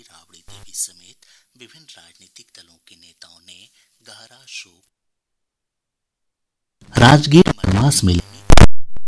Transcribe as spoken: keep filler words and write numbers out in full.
राबड़ी देवी समेत विभिन्न राजनीतिक दलों के नेताओं ने गहरा शोक। राजगीर मलमास मेले